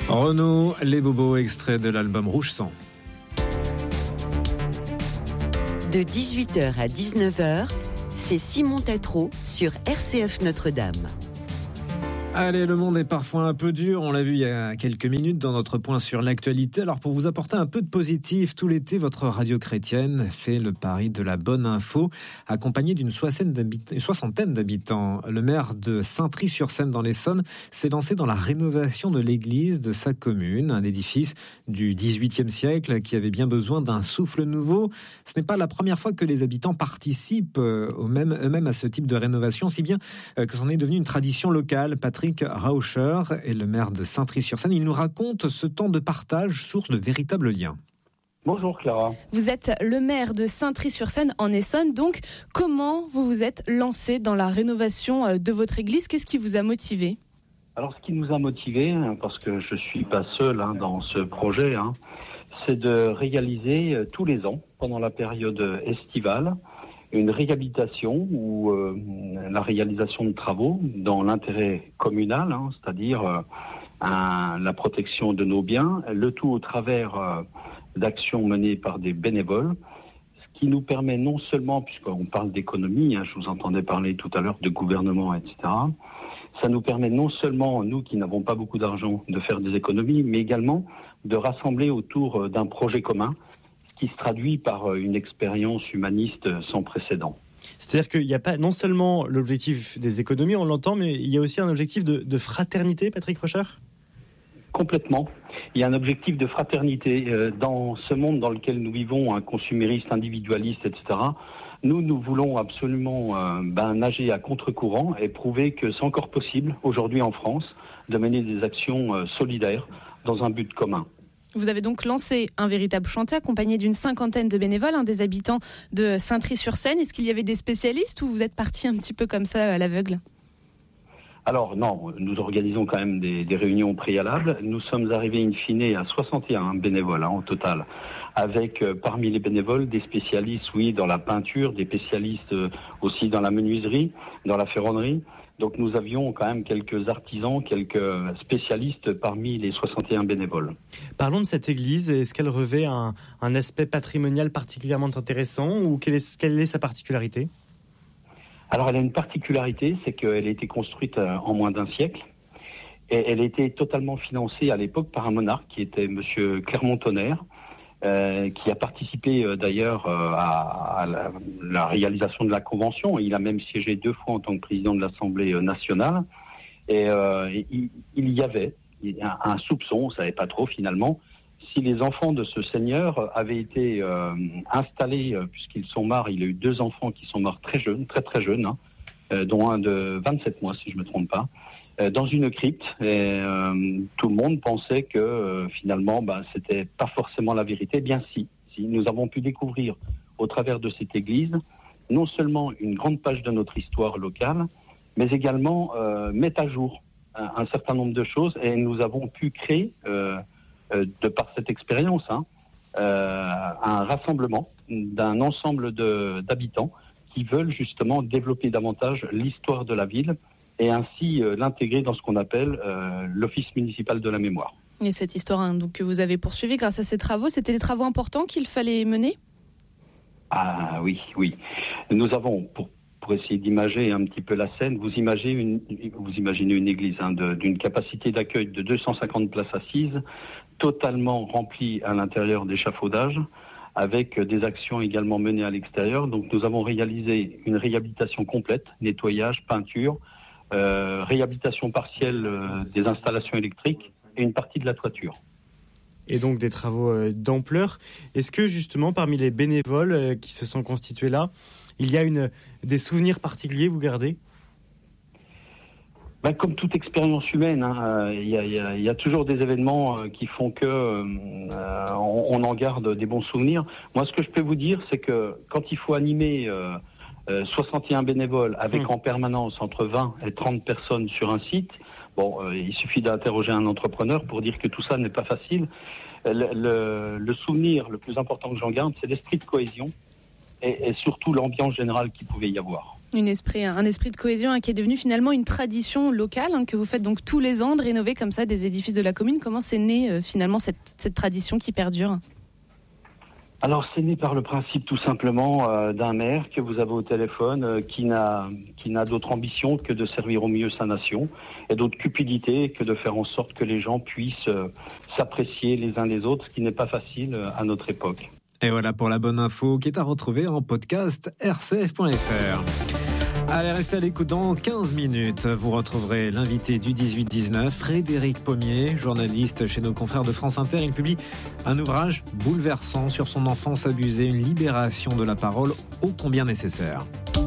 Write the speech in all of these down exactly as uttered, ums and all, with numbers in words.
Renaud, les bobos, extrait de l'album Rouge Sang. De dix-huit heures à dix-neuf heures, c'est Simon Tatro sur R C F Notre-Dame. Allez, le monde est parfois un peu dur, on l'a vu il y a quelques minutes dans notre point sur l'actualité. Alors pour vous apporter un peu de positif, tout l'été, votre radio chrétienne fait le pari de la bonne info, accompagnée d'une soixantaine d'habitants. Le maire de Saintry-sur-Seine dans l'Essonne s'est lancé dans la rénovation de l'église de sa commune, un édifice du dix-huitième siècle qui avait bien besoin d'un souffle nouveau. Ce n'est pas la première fois que les habitants participent eux-mêmes, eux-mêmes à ce type de rénovation, si bien que c'en est devenu une tradition locale. Patrick Rauscher est le maire de Saintry-sur-Seine. Il nous raconte ce temps de partage, source de véritables liens. Bonjour Clara. Vous êtes le maire de Saintry-sur-Seine en Essonne. Donc, comment vous vous êtes lancé dans la rénovation de votre église ? Qu'est-ce qui vous a motivé ? Alors, ce qui nous a motivé, parce que je ne suis pas seul hein, dans ce projet, hein, c'est de réaliser tous les ans, pendant la période estivale, une réhabilitation ou euh, la réalisation de travaux dans l'intérêt communal, hein, c'est-à-dire euh, un, la protection de nos biens, le tout au travers euh, d'actions menées par des bénévoles, ce qui nous permet non seulement, puisqu'on parle d'économie, hein, je vous entendais parler tout à l'heure de gouvernement, et cetera, ça nous permet non seulement, nous qui n'avons pas beaucoup d'argent, de faire des économies, mais également de rassembler autour d'un projet commun, qui se traduit par une expérience humaniste sans précédent. C'est-à-dire qu'il n'y a pas non seulement l'objectif des économies, on l'entend, mais il y a aussi un objectif de, de fraternité, Patrick Rauscher ? Complètement. Il y a un objectif de fraternité. Dans ce monde dans lequel nous vivons, un consumériste, individualiste, et cetera, nous, nous voulons absolument euh, ben, nager à contre-courant et prouver que c'est encore possible, aujourd'hui en France, de mener des actions euh, solidaires dans un but commun. Vous avez donc lancé un véritable chantier accompagné d'une cinquantaine de bénévoles, hein, des habitants de Saintry-sur-Seine. Est-ce qu'il y avait des spécialistes ou vous êtes partis un petit peu comme ça à l'aveugle ? Alors non, nous organisons quand même des, des réunions préalables. Nous sommes arrivés in fine à soixante et un bénévoles hein, au total, avec euh, parmi les bénévoles des spécialistes, oui, dans la peinture, des spécialistes euh, aussi dans la menuiserie, dans la ferronnerie. Donc nous avions quand même quelques artisans, quelques spécialistes parmi les soixante et un bénévoles. Parlons de cette église. Est-ce qu'elle revêt un, un aspect patrimonial particulièrement intéressant ou quelle est, quelle est sa particularité ? Alors elle a une particularité, c'est qu'elle a été construite en moins d'un siècle et elle a été totalement financée à l'époque par un monarque qui était Monsieur Clermont-Tonnerre, Euh, qui a participé euh, d'ailleurs euh, à, à la, la réalisation de la Convention. Il a même siégé deux fois en tant que président de l'Assemblée nationale. Et euh, il, il y avait un, un soupçon, on ne savait pas trop finalement, si les enfants de ce seigneur avaient été euh, installés, euh, puisqu'ils sont morts, il a eu deux enfants qui sont morts très jeunes, très très jeunes, hein, euh, dont un de vingt-sept mois si je ne me trompe pas, dans une crypte, et euh, tout le monde pensait que euh, finalement, bah, c'était pas forcément la vérité. Eh bien si, si, nous avons pu découvrir au travers de cette église non seulement une grande page de notre histoire locale, mais également euh, mettre à jour un, un certain nombre de choses, et nous avons pu créer, euh, euh, de par cette expérience, hein, euh, un rassemblement d'un ensemble de, d'habitants qui veulent justement développer davantage l'histoire de la ville, et ainsi euh, l'intégrer dans ce qu'on appelle euh, l'Office municipal de la mémoire. Et cette histoire hein, donc, que vous avez poursuivie grâce à ces travaux, c'était des travaux importants qu'il fallait mener ? Ah oui, oui. Nous avons, pour, pour essayer d'imager un petit peu la scène, vous imaginez une, vous imaginez une église hein, de, d'une capacité d'accueil de deux cent cinquante places assises, totalement remplie à l'intérieur d'échafaudages, avec des actions également menées à l'extérieur. Donc nous avons réalisé une réhabilitation complète, nettoyage, peinture, Euh, réhabilitation partielle euh, des installations électriques et une partie de la toiture. Et donc des travaux euh, d'ampleur. Est-ce que justement parmi les bénévoles euh, qui se sont constitués là, il y a une, des souvenirs particuliers vous gardez ? Ben, comme toute expérience humaine, il hein, y, a, y, a, y a toujours des événements euh, qui font que euh, on, on en garde des bons souvenirs. Moi, ce que je peux vous dire, c'est que quand il faut animer euh, Euh, soixante et un bénévoles avec mmh. en permanence entre vingt et trente personnes sur un site. Bon, euh, il suffit d'interroger un entrepreneur pour dire que tout ça n'est pas facile. Le, le, le souvenir le plus important que j'en garde, c'est l'esprit de cohésion et, et surtout l'ambiance générale qu'il pouvait y avoir. Une esprit, un esprit de cohésion hein, qui est devenu finalement une tradition locale hein, que vous faites donc tous les ans de rénover comme ça des édifices de la commune. Comment c'est né euh, finalement cette, cette tradition qui perdure ? Alors c'est né par le principe tout simplement euh, d'un maire que vous avez au téléphone euh, qui n'a qui n'a d'autre ambition que de servir au mieux sa nation et d'autre cupidité que de faire en sorte que les gens puissent euh, s'apprécier les uns les autres, ce qui n'est pas facile euh, à notre époque. Et voilà pour la bonne info qui est à retrouver en podcast r c f point f r. Allez, restez à l'écoute dans quinze minutes. Vous retrouverez l'invité du dix-huit dix-neuf, Frédéric Pommier, journaliste chez nos confrères de France Inter. Il publie un ouvrage bouleversant sur son enfance abusée, une libération de la parole ô combien nécessaire.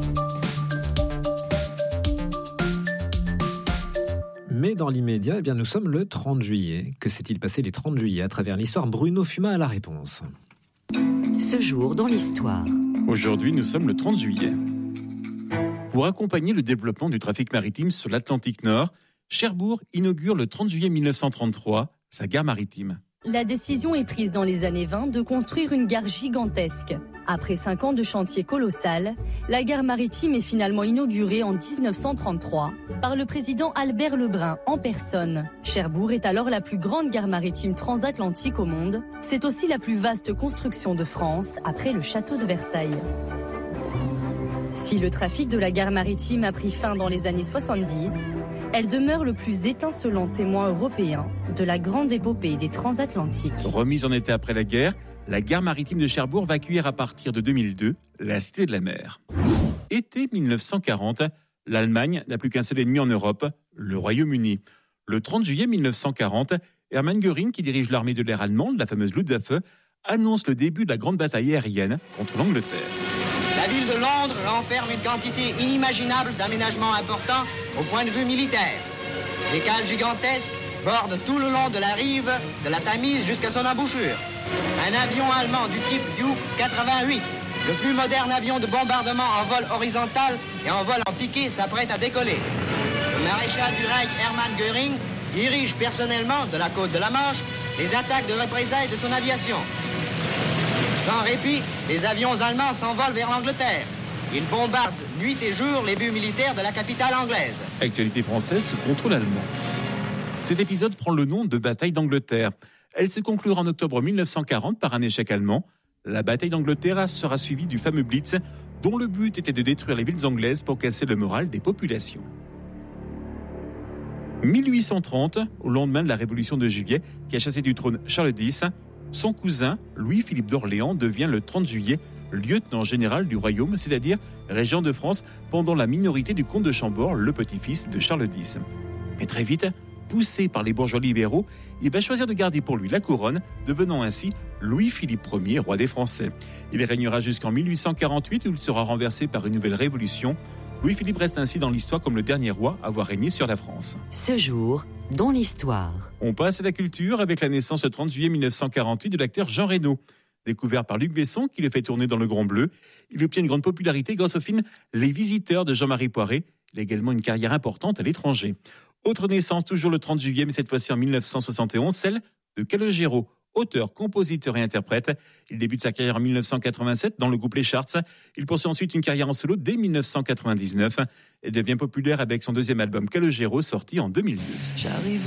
Mais dans l'immédiat, eh bien, nous sommes le trente juillet. Que s'est-il passé les trente juillet à travers l'histoire ? Bruno Fuma a la réponse. Ce jour dans l'histoire. Aujourd'hui, nous sommes le trente juillet. Pour accompagner le développement du trafic maritime sur l'Atlantique Nord, Cherbourg inaugure le trente juillet mille neuf cent trente-trois sa gare maritime. La décision est prise dans les années vingt de construire une gare gigantesque. Après cinq ans de chantier colossal, la gare maritime est finalement inaugurée en dix-neuf cent trente-trois par le président Albert Lebrun en personne. Cherbourg est alors la plus grande gare maritime transatlantique au monde. C'est aussi la plus vaste construction de France après le château de Versailles. Si le trafic de la gare maritime a pris fin dans les années soixante-dix, elle demeure le plus étincelant témoin européen de la grande épopée des transatlantiques. Remise en état après la guerre, la gare maritime de Cherbourg va accueillir à partir de deux mille deux la Cité de la Mer. Été mille neuf cent quarante, l'Allemagne n'a plus qu'un seul ennemi en Europe, le Royaume-Uni. Le trente juillet mille neuf cent quarante, Hermann Göring, qui dirige l'armée de l'air allemande, la fameuse Luftwaffe, annonce le début de la grande bataille aérienne contre l'Angleterre. La ville de Londres renferme une quantité inimaginable d'aménagements importants au point de vue militaire. Des cales gigantesques bordent tout le long de la rive de la Tamise jusqu'à son embouchure. Un avion allemand du type U quatre-vingt-huit, le plus moderne avion de bombardement en vol horizontal et en vol en piqué, s'apprête à décoller. Le maréchal du Reich Hermann Göring dirige personnellement de la côte de la Manche les attaques de représailles de son aviation. Sans répit, les avions allemands s'envolent vers l'Angleterre. Ils bombardent nuit et jour les buts militaires de la capitale anglaise. Actualité française sous contrôle allemand. Cet épisode prend le nom de bataille d'Angleterre. Elle se conclura en octobre mille neuf cent quarante par un échec allemand. La bataille d'Angleterre sera suivie du fameux Blitz, dont le but était de détruire les villes anglaises pour casser le moral des populations. mille huit cent trente, au lendemain de la Révolution de Juillet, qui a chassé du trône Charles X, son cousin, Louis-Philippe d'Orléans, devient le trente juillet lieutenant général du royaume, c'est-à-dire régent de France, pendant la minorité du comte de Chambord, le petit-fils de Charles X. Mais très vite, poussé par les bourgeois libéraux, il va choisir de garder pour lui la couronne, devenant ainsi Louis-Philippe Ier, roi des Français. Il régnera jusqu'en mille huit cent quarante-huit, où il sera renversé par une nouvelle révolution. Louis-Philippe reste ainsi dans l'histoire comme le dernier roi à avoir régné sur la France. Ce jour, dans l'histoire. On passe à la culture avec la naissance le trente juillet mille neuf cent quarante-huit de l'acteur Jean Reno. Découvert par Luc Besson, qui le fait tourner dans Le Grand Bleu, il obtient une grande popularité grâce au film Les Visiteurs de Jean-Marie Poiré. Il a également une carrière importante à l'étranger. Autre naissance, toujours le trente juillet, mais cette fois-ci en mille neuf cent soixante et onze, celle de Calogero, auteur, compositeur et interprète. Il débute sa carrière en mille neuf cent quatre-vingt-sept dans le groupe Les Charts. Il poursuit ensuite une carrière en solo dès mille neuf cent quatre-vingt-dix-neuf et devient populaire avec son deuxième album Calogero, sorti en deux mille deux. J'arrive